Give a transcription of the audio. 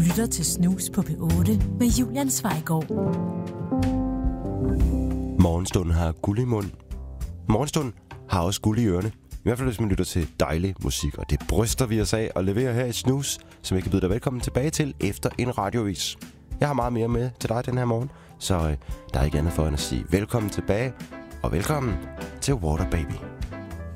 lytter til Snus på P8 med Julian Zweigård. Morgenstunden har guld i mund. Morgenstunden har også guld i ørerne. I hvert fald hvis man lytter til dejlig musik, og det bryster vi os af og leverer her i Snus, som jeg kan byde dig velkommen tilbage til efter en radiovis. Jeg har meget mere med til dig den her morgen, så der er ikke andet for end at sige velkommen tilbage, og velkommen til Water Baby.